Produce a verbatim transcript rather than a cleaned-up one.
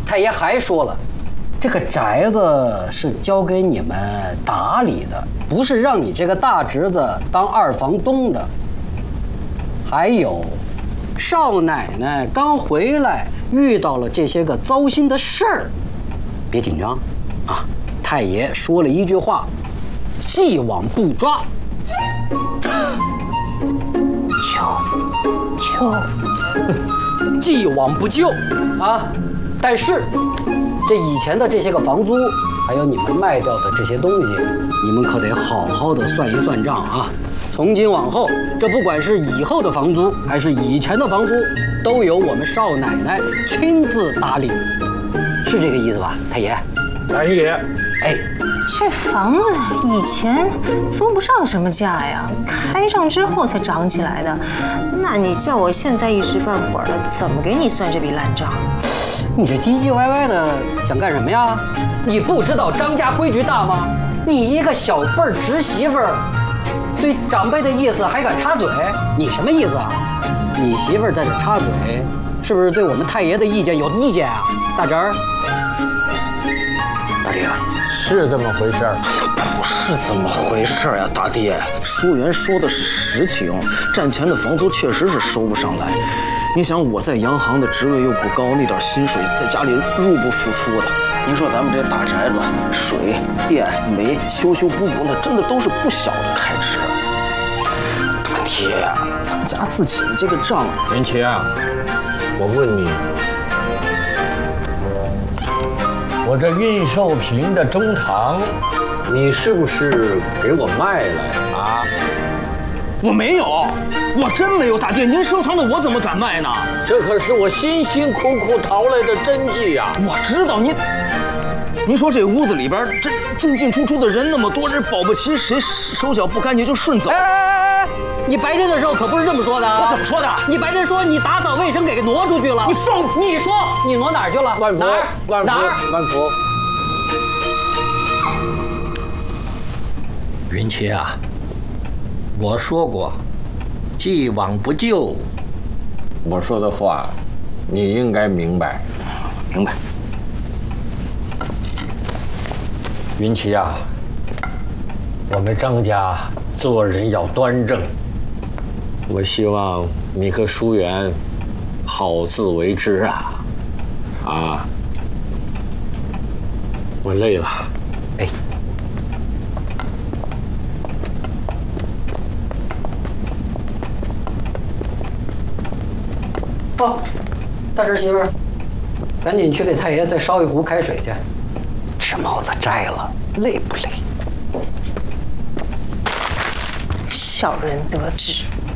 太爷还说了，这个宅子是交给你们打理的，不是让你这个大侄子当二房东的。还有，少奶奶刚回来，遇到了这些个糟心的事儿，别紧张啊！太爷说了一句话：既往不抓。 救救， 既往不咎啊！但是，这以前的这些个房租，还有你们卖掉的这些东西，你们可得好好的算一算账啊！从今往后，这不管是以后的房租，还是以前的房租，都由我们少奶奶亲自打理，是这个意思吧，太爷？ 太爷， 哎， 这房子以前租不上什么价呀，开张之后才涨起来的。那你叫我现在一时半会儿的，怎么给你算这笔烂账？ 你这唧唧歪歪的想干什么呀？你不知道张家规矩大吗？你一个小份儿侄媳妇儿，对长辈的意思还敢插嘴？你什么意思啊？你媳妇儿在这插嘴，是不是对我们太爷的意见有意见啊？大侄儿， 大爹， 是这么回事儿。 不是这么回事儿呀，大爹。疏远说的是实情，战前的房租确实是收不上来。你想我在洋行的职位又不高，那点薪水在家里入不敷出的。您说咱们这大宅子，水电煤修修补补，那真的都是不小的开支。大爹呀，咱家自己的这个账， 云奇啊，我问你，我这运寿瓶的中堂，你是不是给我卖了啊？ 我没有，我真没有，大爹，您收藏的我怎么敢卖呢？ 这可是我辛辛苦苦淘来的真迹呀！ 我知道您，您说这屋子里边这进进出出的人那么多，这保不齐谁手脚不干净就顺走。 哎哎哎！你白天的时候可不是这么说的啊！ 我怎么说的？ 你白天说你打扫卫生给挪出去了， 你放！ 你说你挪哪儿去了？ 万福， 哪儿？ 万福， 哪儿？ 万福。云奇啊，我说过，既往不咎。我说的话，你应该明白。 明白。 云奇啊，我们张家做人要端正。我希望你和疏远好自为之啊！啊，我累了。 哎。哦，大侄媳妇儿，赶紧去给太爷再烧一壶开水去。这帽子摘了，累不累？ 小人得志。